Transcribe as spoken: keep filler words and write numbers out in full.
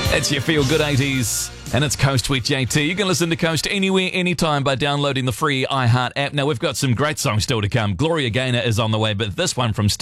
It's your Feel Good eighties, and it's Coast with J T. You can listen to Coast anywhere, anytime by downloading the free iHeart app. Now, we've got some great songs still to come. Gloria Gaynor is on the way, but this one from